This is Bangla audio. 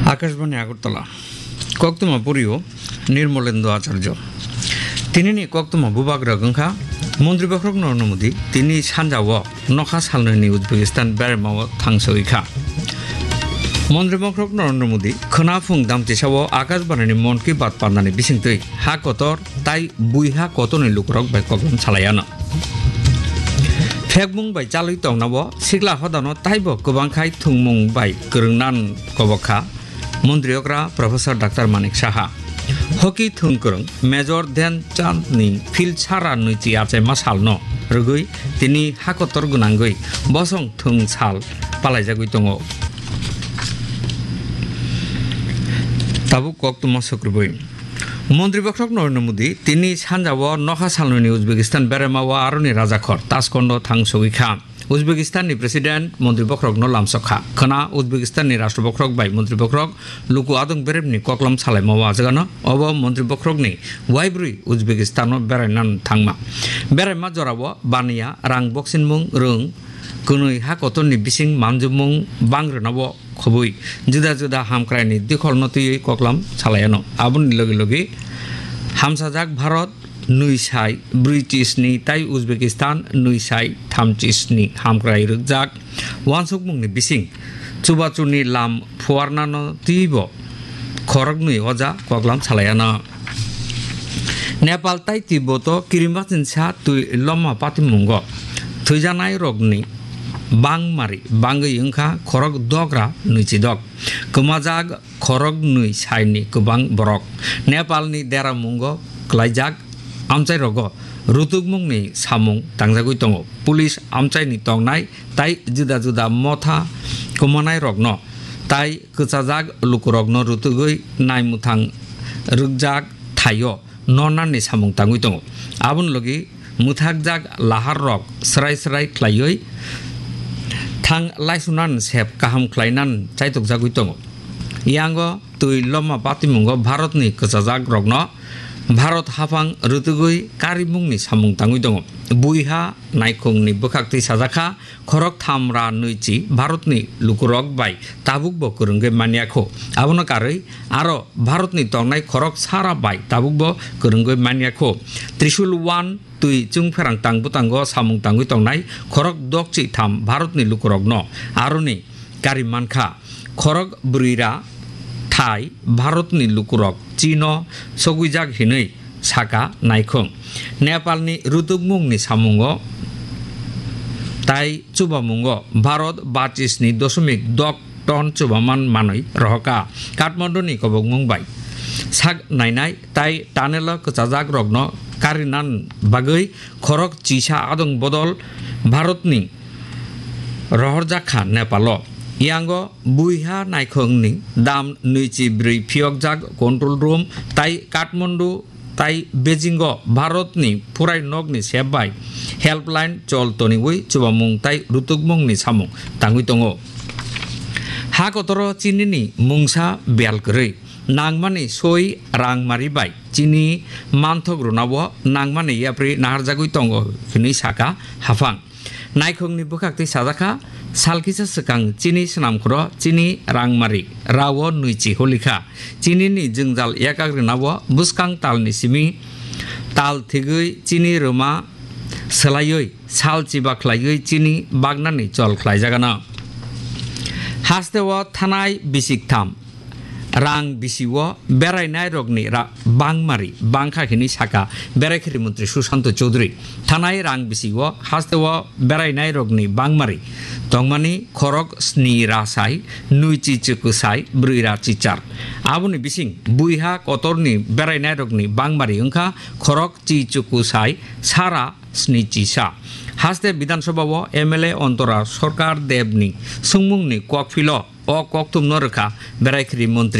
আকাশবাণী আগরতলা কক্তমা পুরীও নির্মলেন্দু আচার্য তিনি কক্তমা বুবাগ্রা গংখা মন্ত্রী বখরক নরেন্দ্র মোদী তিনি সানজাও নখা সালনি উজবেকিস্তান বেরেমাও থাংসইখা মন্ত্রী বখরক নরেন্দ্র মোদী খনাফুং দামতিসাও আকাশবাণীনি মন কি বাত পান্নানি বিসিংতৈ হা কতর তাই বুইহা কতনি লুকরক বাই কগম সালাयानो फेकमुं बाय चालुय तंगनाबो सिगला हदानो ताइबो गोबांखाय थुंमुं bye गोरोंनान कबखा मन्त्रियग्रा professor doctor Manik Saha हकी थुंकरं मेजर ध्यानचांद नि फिल्ड सारा नैची आचे मासालनो रुगुय तिनि हाकतर गुनांगै बसं थुं साल पालायजागुय दङ ताबु कक्तमा सुक्रबुय मन्त्री बखरक नरेंद्र मोदी তিনি সানজাও নখা সালনি উজবেকিস্তান বেরেমাও আরনি রাজাখর তাসকন্দ থাংসইখা উজবেকিস্তাননি প্রেসিডেন্ট মন্ত্রী বখরক ন লামসখা খনা উজবেকিস্তাননি রাষ্ট্র বখরক বাই মন্ত্রী বখরক লুকু আদং বেরেমনি ককলাম সালাইমাও আজগানো অব মন্ত্রী বখরকনি ওয়াইব্রুই উজবেকিস্তান বেরাইনান থাংমা বেরাইমা জরাও বানিয়া রাং বক্সিনমুং রং कुनुई हा कतननि बिसिं मानजुमुं बांग्रोनाबो खबुई जुदा जुदा हामक्रायनि दिखल नतुयै ककलाम सालायानो आबुनि लगे लगे हामसाजाक भारत नुइसाय ब्रिटिशनि ताई उजबेकिस्तान नुइसाय थामचिसनि हामक्राय रुगजाक वानसुकमुंनि बिसिं चुबाचुनि लाम फुवारनानो तिबो खरक नुइ अजा ककलाम सालायानो नेपाल ताई तिब्बत किरिमाचिनसा तुइ लम्मा पातिमुंगो थुइजानाय रगनि बांगमारी बांगै ओंखा खरक दग्रा नैचि दग गोमाजाग खरक नुइ साइनि गोबां बरक नेपालनि देरामुंग क्लाइजाक आमचाइ रग रुतुकमुंनि सामुं तांजागुइ दङ पुलिस आमचाइनि तंनाय ताइ जुदा जुदा मथा गोमानाय रगन ताइ गोचाजाग लुकुरगन रुतुगै नायमुथां रुगजाक थायो ननानि सामुं तांगुइ दङ आबुन लगे मुथाकजाक लाहार रक सराय सराय क्लायै थां लाइसुनान सेब काहाम क्लाइनान चाइतक जागुइ दङ यांगो तुइ लम्मा पातिमुंग भारतनि गोचाजाक रगन भारत हाफां रुतुगै कारिमुंनि सामुं तांगुइ दङ बुइहा नायखंनि बोखाक्ति साजाखा खरक थामरा नैचि भारतनि लुकुरक बाय ताबुकबो गोरोंगै मानियाखौ आबुनो कारै आरो भारतनि तंनाय खरक सारा बाय ताबुकबो गोरोंगै मानियाखौ त्रिशूल 1 तुइ चुं फेरां तांबु तांगो सामुं तांगुइ तंनाय खरक दकचि थाम भारतनि लुकुरकन आरोनि गारि मानखा खरक ब्रुइरा थाई भारतनि लुकुरक चीन सगुइजाक हिनै साका नायखं नेपालनि रुतुकमुंनि सामुंगो ताई चुबामुंगो भारत 25.10 टन चुबामान मानै रहका काठमांडुनि कबकमुं बाय साक नायनाय ताई टानेल गोचाजाक रगन कारिनान बागै खरक चिसा आदं बदल भारतनि रहरजाखा नेपाल यांगो बुइहा नायखंनि दाम नैचि ब्रै फियकजाक कंट्रोल रूम ताई काठमांडु ताई बेजिंग भारतनि फुराय नगनि सेबबाय हेल्पलाइन चल तनिवै चुबामुं ताई रुतुकमुंनि सामुं तांगुइ दङ हा कतर चिनिनि मुंसा बेलगरै नांगमानि सय रांमारि बाय चिनि मानथक रुनाबो नांगमानि याप्रि नाहारजागुइ दङ हिनै साका हाफां नायखंनि बोखाक्ति साजाखा सालकिसा सकां चिनि सनामखर चिनि रांमारि राव नैचि हलिखा चिनिनि जोंजाल एकाग्रिनाबो बुसकां तालनि सिमि ताल थेगै चिनि रोमा सोलायै साल चिबाख्लायै चिनि बागनानि चल ख्लायजागानो हास्तेव थानाय बिसिकथाम रां बिसिव बेरायनाय रगनि बांगमारि बांखाखिनि साका बेरायखिरि मन्त्रि सुशांत चौधरी थानाय रां बिसिव हास्तेव बेरायनाय रगनि बांगमारि तंमानि खरक स्नि रासाय नुइचि चुकुसाय ब्रुइरा चिचार आबुनि बिसिं बुइहा कतरनि बेरायनाय रगनि बांगमारि ओंखा खरक चि चुकुसाय सारा स्नि चिसा हास्ते विधानसभाव एमएलए अंतरा सरकार देवनि सुंमुंनि ककफिल अ कक्तुम नरखा बेरायखिरि मन्त्रि